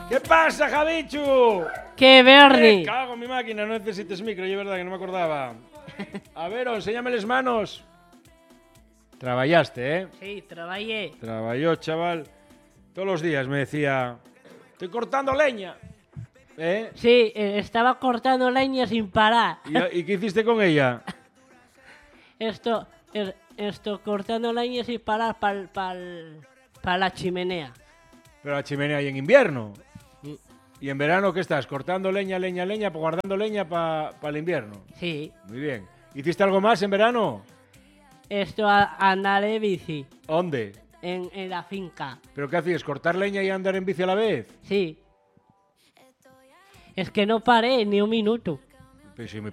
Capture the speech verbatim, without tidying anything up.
¿Qué pasa, Javichu? ¡Qué Bernie! Me cago en mi máquina, no necesites micro, y es verdad que no me acordaba. A ver, enséñame las manos. Traballaste, ¿eh? Sí, trabajé. Trabajó, chaval. Todos los días me decía, estoy cortando leña. ¿Eh? Sí, eh, estaba cortando leña sin parar. ¿Y, y qué hiciste con ella? Esto, es- esto cortando leña sin parar para pal, pa la chimenea. Pero la chimenea hay en invierno. ¿Y en verano qué estás? ¿Cortando leña, leña, leña, pues guardando leña para el invierno? Sí, Muy bien. ¿Hiciste algo más en verano? esto a, andaré bici ¿Dónde? en, en la finca. ¿Pero qué hacías? ¿Cortar leña y andar en bici a la vez? Sí. Es que no paré ni un minuto. Pues si me